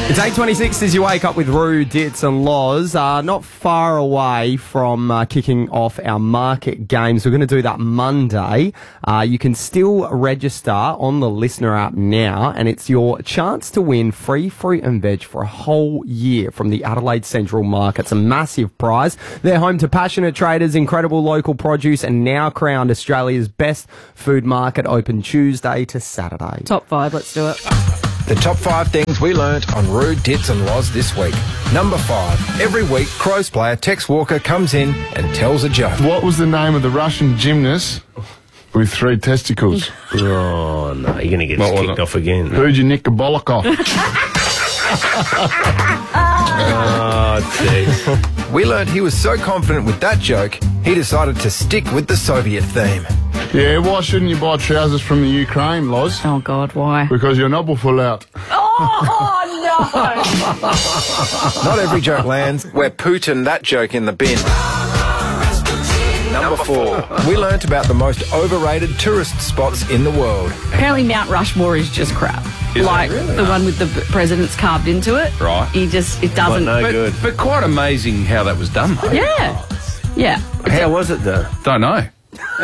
It's 8:26 as you wake up with Roo, Dits and Loz. Not far away from kicking off our market games. We're going to do that Monday. You can still register on the Listener app now, and it's your chance to win free fruit and veg for a whole year from the Adelaide Central Market. It's a massive prize. They're home to passionate traders, incredible local produce, and now crowned Australia's best food market, open Tuesday to Saturday. Top 5, let's do it. The top 5 things we learnt on Roo, Dits and Loz this week. Number 5. Every week, Crows player Tex Walker comes in and tells a joke. What was the name of the Russian gymnast with 3 testicles? Oh, no, you're going to get us kicked off again. Who'd you nick a bollock off? Tex. We learnt he was so confident with that joke, he decided to stick with the Soviet theme. Yeah, why shouldn't you buy trousers from the Ukraine, Loz? Oh, God, why? Because your knob will fall out. Oh, no! Not every joke lands. We're Putin that joke in the bin. Number 4. We learnt about the most overrated tourist spots in the world. Apparently Mount Rushmore is just crap. The one with the presidents carved into it. Right. It doesn't... good. But quite amazing how that was done. Yeah. Yeah. How was it, though? Don't know. You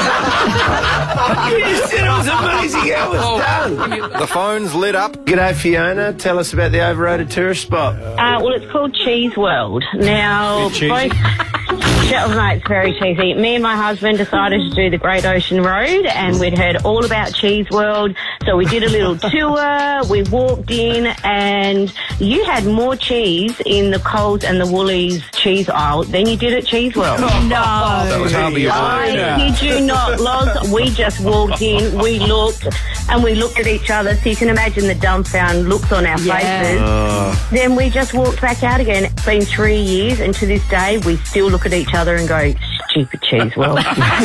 just said it was amazing how it was done. The phone's lit up. G'day, Fiona. Tell us about the overrated tourist spot. Well, it's called Cheese World. Now, it's very cheesy. Me and my husband decided to do the Great Ocean Road, and we'd heard all about Cheese World, so we did a little tour. We walked in, and you had more cheese in the Coles and the Woolies cheese aisle than you did at Cheese World. No. That was hardly I kid you not, Loz. We just walked in, we looked, and we looked at each other, so you can imagine the dumbfound looks on our faces. Then we just walked back out again. It's been 3 years, and to this day, we still look at each other and go, stupid Cheese World.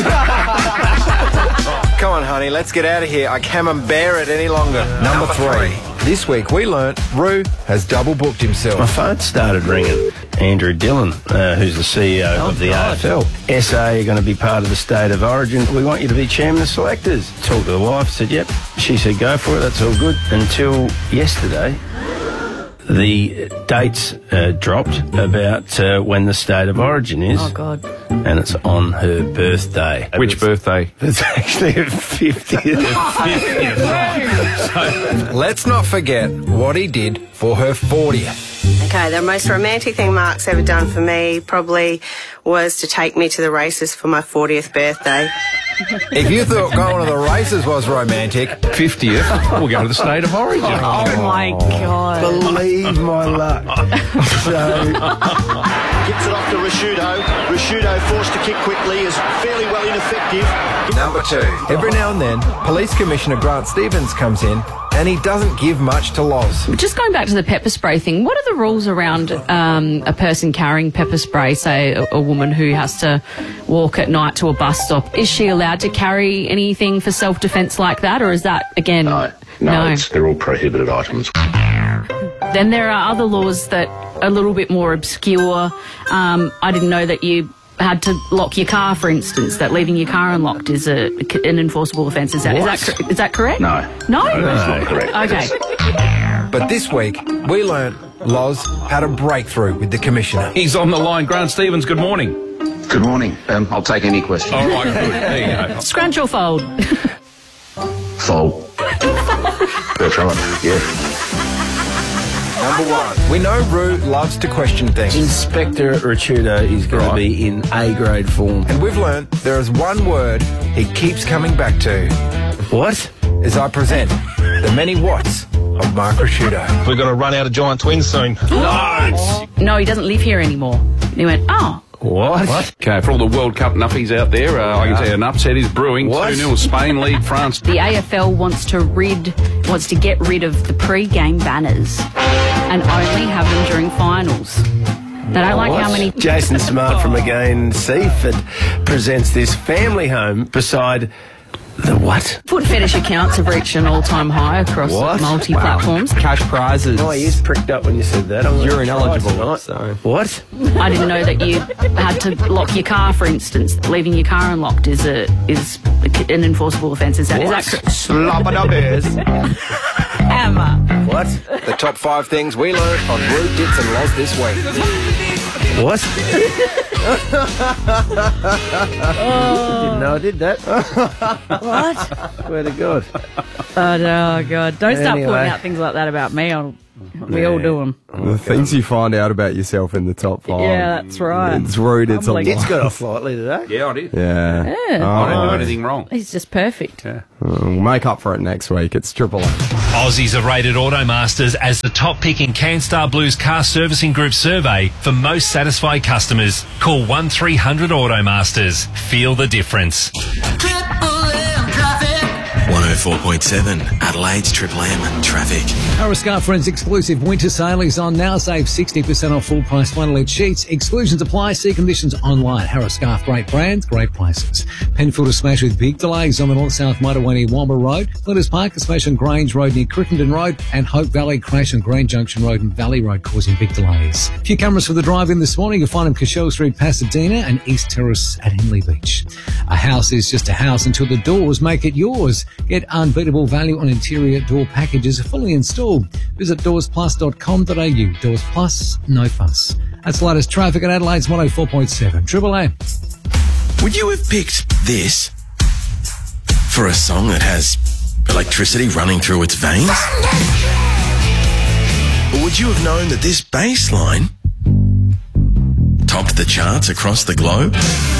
Come on, honey, let's get out of here. I can't bear it any longer. Number 3. This week we learnt Roo has double booked himself. My phone started ringing. Andrew Dillon, who's the CEO of the AFL. SA are going to be part of the State of Origin. We want you to be chairman of selectors. Talked to the wife, said, yep. She said, go for it, that's all good. Until yesterday, the dates dropped about when the State of Origin is. Oh, God. And it's on her birthday. Which birthday? It's actually her 50th. Let's not forget what he did for her 40th. Okay, the most romantic thing Mark's ever done for me probably was to take me to the races for my 40th birthday. If you thought going to the races was romantic, 50th, we'll go to the State of Origin. Oh, my God. Believe my luck. Gets it off to Rashudo. Rashudo forced to kick quickly, is fairly well ineffective. Number 2. Every now and then, Police Commissioner Grant Stevens comes in and he doesn't give much to Loz. Just going back to the pepper spray thing, what are the rules around a person carrying pepper spray, say a woman who has to walk at night to a bus stop? Is she allowed to carry anything for self-defence like that, or is that, again... No. They're all prohibited items. Then there are other laws that are a little bit more obscure. I didn't know that you had to lock your car, for instance, that leaving your car unlocked is an enforceable offence. Is that correct? No. No? That's not correct. Okay. But this week, we learnt Loz had a breakthrough with the Commissioner. He's on the line. Grant Stevens, good morning. Good morning. I'll take any question. All right, good. There you go. Scrunch or fold? Fold. That's right, yeah. Number 1. We know Roo loves to question things. Inspector Rachudo is going to be in A-grade form. And we've learnt there is one word he keeps coming back to. What? As I present the many whats of Mark Rashudo. We're going to run out of giant twins soon. No, he doesn't live here anymore. And he went, oh. What? Okay, for all the World Cup nuffies out there, I can tell you an upset is brewing. 2-0 Spain lead France. The AFL wants to get rid of the pre-game banners and only have them during finals. They don't like how many... Jason Smart from Again Seaford presents this family home beside... The what? Foot fetish accounts have reached an all-time high across multi-platforms. Cash prizes. My ears pricked up when you said that. You're ineligible. So. What? I didn't know that you had to lock your car, for instance. Leaving your car unlocked is an enforceable offence. Is that correct? Slop-a-da-bears. Emma. What? The top 5 things we learnt on Rude Dits and Loz this week. What? Didn't know I did that. What? Swear to God. Oh, no, God. Don't start Anyway. pointing out things like that about me. We all do them. The things you find out about yourself in the top 5. Yeah, that's right. It's rude, it's a Humbling. lot. It's got off lightly today. Yeah, I did. Yeah. Yeah. I didn't do anything wrong. He's just perfect. Yeah. We'll make up for it next week. It's Triple M. Aussies are rated Automasters as the top pick in CanStar Blue's car servicing group survey for most satisfied customers. Call 1300 Automasters. Feel the difference. 104.7 Adelaide's Triple M traffic. Harriscar Friends exclusive winter sale is on now. Save 60% off full price flannelette sheets. Exclusions apply. See conditions online. Harriscar, great brands, great prices. Penfield smash with big delays on the North South Motorway near Womber Road. Flinders Park smash on Grange Road near Crittenden Road. And Hope Valley crash on Green Junction Road and Valley Road causing big delays. A few cameras for the drive-in this morning. You'll find them Cashel Street, Pasadena and East Terrace at Henley Beach. A house is just a house until the doors make it yours. Get unbeatable value on interior door packages fully installed. Visit doorsplus.com.au. Doors Plus, no fuss. That's the latest traffic at Adelaide's 104.7. Triple A. Would you have picked this for a song that has electricity running through its veins? Or would you have known that this bass line topped the charts across the globe?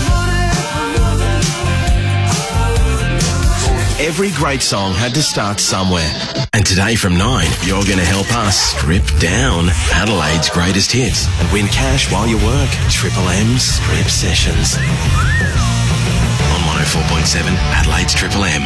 Every great song had to start somewhere. And today from 9, you're going to help us strip down Adelaide's greatest hits and win cash while you work. Triple M Strip Sessions. On 104.7 Adelaide's Triple M.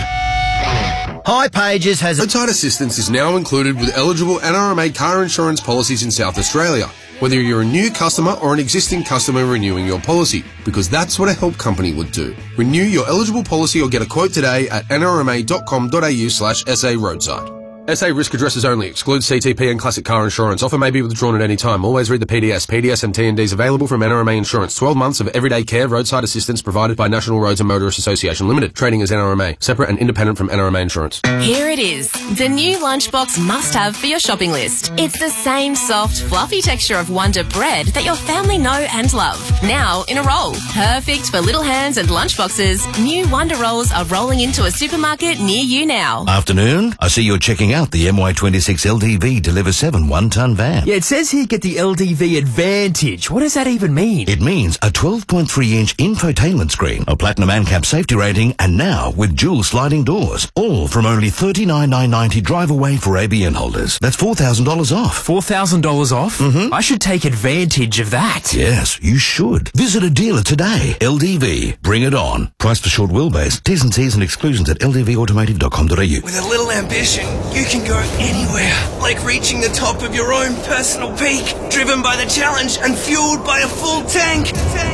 Hi Pages has roadside assistance is now included with eligible NRMA car insurance policies in South Australia, whether you're a new customer or an existing customer renewing your policy, because that's what a help company would do. Renew your eligible policy or get a quote today at nrma.com.au/SA roadside. SA risk addresses only. Excludes CTP and classic car insurance. Offer may be withdrawn at any time. Always read the PDS. PDS and T&Ds available from NRMA Insurance. 12 months of everyday care roadside assistance provided by National Roads and Motorists Association Limited. Trading as NRMA. Separate and independent from NRMA Insurance. Here it is, the new lunchbox must-have for your shopping list. It's the same soft, fluffy texture of Wonder bread that your family know and love. Now in a roll. Perfect for little hands and lunchboxes. New Wonder rolls are rolling into a supermarket near you now. Afternoon. I see you're checking out the MY26 LDV Deliver 7 one-ton van. Yeah, it says here get the LDV Advantage. What does that even mean? It means a 12.3-inch infotainment screen, a platinum ANCAP safety rating, and now with dual sliding doors. All from only $39,990 drive away for ABN holders. That's $4,000 off. $4,000 off? Mm-hmm. I should take advantage of that. Yes, you should. Visit a dealer today. LDV. Bring it on. Price for short wheelbase. T's and C's and exclusions at ldvautomotive.com.au. With a little ambition, you can go anywhere, like reaching the top of your own personal peak, driven by the challenge and fueled by a full tank.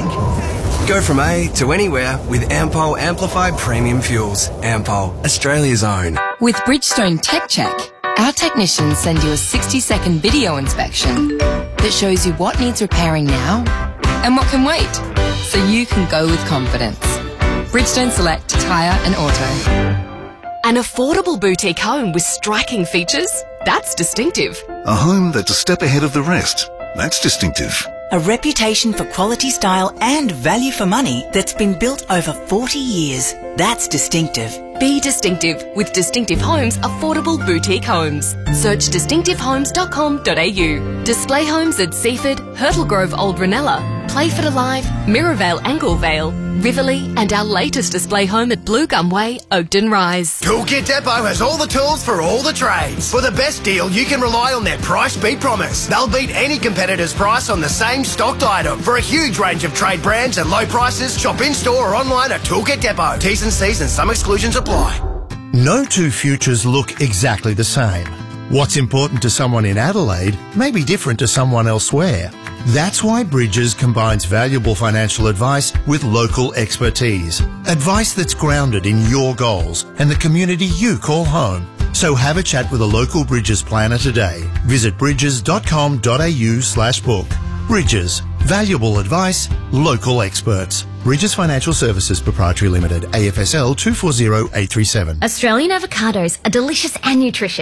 Go from A to anywhere with Ampol Amplified Premium Fuels. Ampol, Australia's own. With Bridgestone Tech Check, our technicians send you a 60-second video inspection that shows you what needs repairing now and what can wait, so you can go with confidence. Bridgestone Select Tyre and Auto. An affordable boutique home with striking features? That's distinctive. A home that's a step ahead of the rest. That's distinctive. A reputation for quality style and value for money that's been built over 40 years. That's distinctive. Be distinctive with Distinctive Homes Affordable Boutique Homes. Search distinctivehomes.com.au. Display homes at Seaford, Hurtle Grove Old Ranella, Playford Alive, Mirrorvale Anglevale, Riverley, and our latest display home at Blue Gum Way, Oakden Rise. Toolkit Depot has all the tools for all the trades. For the best deal, you can rely on their price beat promise. They'll beat any competitor's price on the same stocked item. For a huge range of trade brands and low prices, shop in-store or online at Toolkit Depot. T's and C's and some exclusions apply. No two futures look exactly the same. What's important to someone in Adelaide may be different to someone elsewhere. That's why Bridges combines valuable financial advice with local expertise. Advice that's grounded in your goals and the community you call home. So have a chat with a local Bridges planner today. Visit bridges.com.au/book. Bridges. Valuable advice, local experts. Bridges Financial Services Proprietary Limited, AFSL 240837. Australian avocados are delicious and nutritious.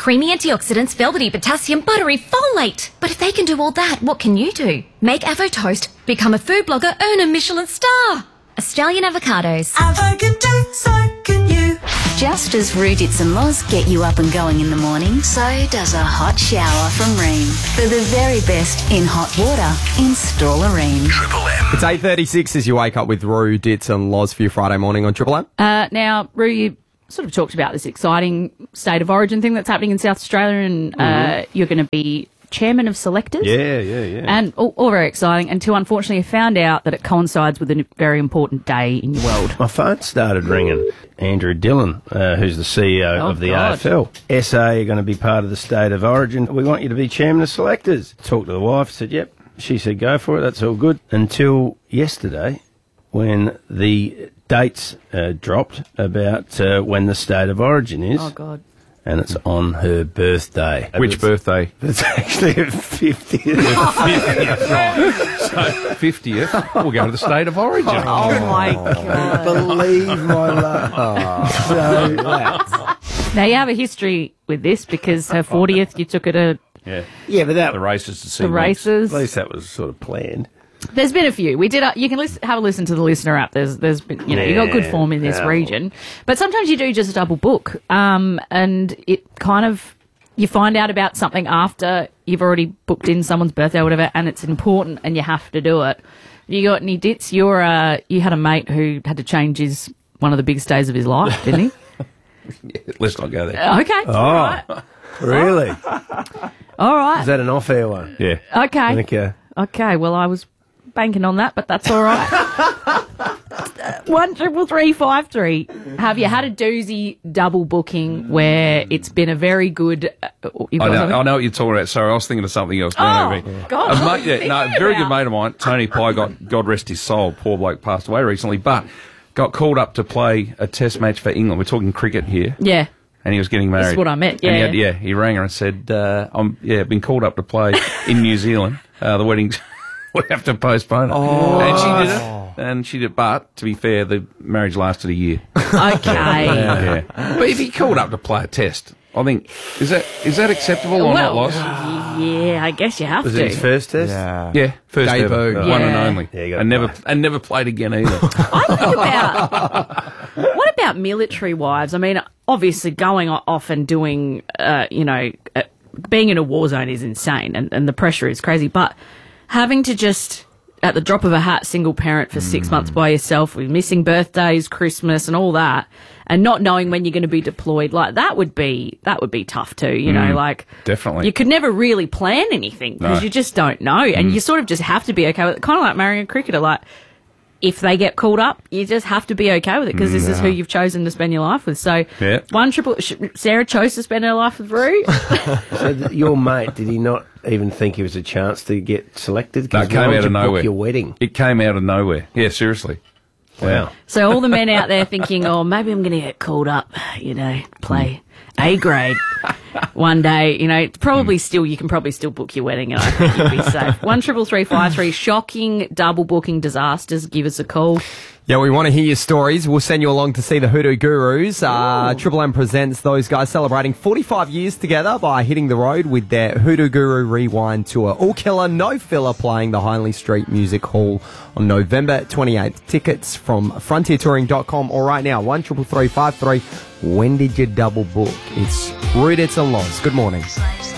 creamy antioxidants, velvety potassium, buttery folate. But if they can do all that, what can you do? Make Avo Toast, become a food blogger, earn a Michelin star. Australian avocados. Avo can do, so can you. Just as Roo Dits and Loz get you up and going in the morning, so does a hot shower from Rheem. For the very best in hot water, install a Rheem. Triple M. It's 8:36 as you wake up with Roo, Dits and Loz for your Friday morning on Triple M. Now, Roo, you sort of talked about this exciting state of origin thing that's happening in South Australia, and you're going to be chairman of selectors. Yeah. And all very exciting, until unfortunately I found out that it coincides with a very important day in your world. My phone started ringing. Andrew Dillon, who's the CEO of the AFL. SA are going to be part of the state of origin. We want you to be chairman of selectors. Talked to the wife, said, yep. She said, go for it, that's all good. Until yesterday, when the dates dropped about when the state of origin is. Oh, God. And it's on her birthday. Which birthday? It's actually her 50th. Right. So, 50th, we'll go to the state of origin. Oh, my God. Believe my love. So that's... Now, you have a history with this because her 40th, you took her to Yeah, but that... The races to see. the races. At least that was sort of planned. There's been a few. We did. You can have a listen to the listener app. There's been, you got good form in this region, but sometimes you do just double book, and it kind of you find out about something after you've already booked in someone's birthday or whatever, and it's important, and you have to do it. You got any dits? You had a mate who had to change one of the biggest days of his life, didn't he? Let's not go there. Okay. Oh, All right. Really? All right. Is that an off-air one? Yeah. Okay. Okay. Okay. Well, I was banking on that, but that's all right. 133353. Have you had a doozy double booking where it's been a very good? I know what you're talking about. Sorry, I was thinking of something else. God, a very good mate of mine, Tony Pye, God rest his soul. Poor bloke passed away recently, but got called up to play a Test match for England. We're talking cricket here. Yeah. And he was getting married. That's what I meant. Yeah. And he rang her and said, I've been called up to play in New Zealand. The wedding's. We have to postpone it. Oh. And she did it. And she did. But, to be fair, the marriage lasted a year. Okay. Yeah. But if he called up to play a test, I think, is that acceptable or not, Loss? Yeah, I guess you have Was to. it his first test? Yeah, first Debut. ever. One and only. Yeah, you and never played again either. I think about, what about military wives? I mean, obviously going off and doing, being in a war zone is insane and the pressure is crazy, but having to just, at the drop of a hat, single parent for 6 months by yourself with missing birthdays, Christmas and all that, and not knowing when you're going to be deployed, like that would be tough too, you know, like definitely. You could never really plan anything because you just don't know, and you sort of just have to be okay with it. Kind of like marrying a cricketer, like if they get called up, you just have to be okay with it because this is who you've chosen to spend your life with. So, Sarah chose to spend her life with Roo. So your mate, did he not even think it was a chance to get selected? No, it came out of nowhere. Your wedding. It came out of nowhere. Yeah, seriously. Wow. So all the men out there thinking, oh, maybe I'm going to get called up, play A grade one day, probably still, you can probably still book your wedding and I think you'd be safe. 133353, shocking double booking disasters. Give us a call. Yeah, we want to hear your stories. We'll send you along to see the Hoodoo Gurus. Triple M presents those guys celebrating 45 years together by hitting the road with their Hoodoo Guru Rewind Tour. All killer, no filler, playing the Hindley Street Music Hall on November 28th. Tickets from frontiertouring.com or right now, 133353. When did you double book? It's Roo Dits and Loz. Good morning.